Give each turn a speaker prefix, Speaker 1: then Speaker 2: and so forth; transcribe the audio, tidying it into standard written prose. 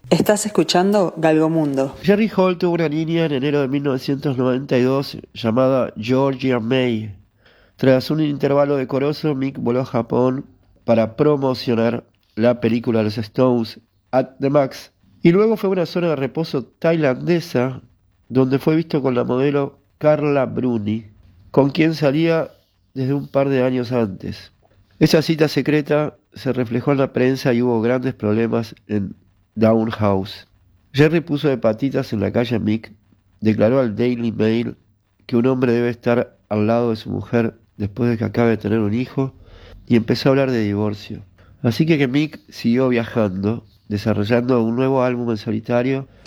Speaker 1: Estás escuchando Galgomundo.
Speaker 2: Jerry Hall tuvo una niña en enero de 1992 llamada Georgia May. Tras un intervalo decoroso, Mick voló a Japón para promocionar la película de los Stones, At the Max, y luego fue a una zona de reposo tailandesa donde fue visto con la modelo Carla Bruni, con quien salía desde un par de años antes. Esa cita secreta se reflejó en la prensa y hubo grandes problemas en Down House. Jerry puso de patitas en la calle a Mick, declaró al Daily Mail que un hombre debe estar al lado de su mujer después de que acabe de tener un hijo y empezó a hablar de divorcio. Así que Mick siguió viajando, desarrollando un nuevo álbum en solitario